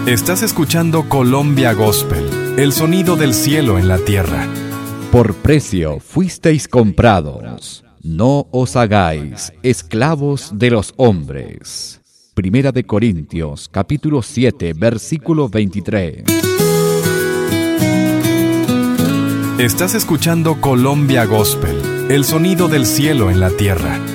Estás escuchando Colombia Gospel, el sonido del cielo en la tierra. Por precio fuisteis comprados, no os hagáis esclavos de los hombres. Primera de Corintios, capítulo 7, versículo 23. Estás escuchando Colombia Gospel, el sonido del cielo en la tierra.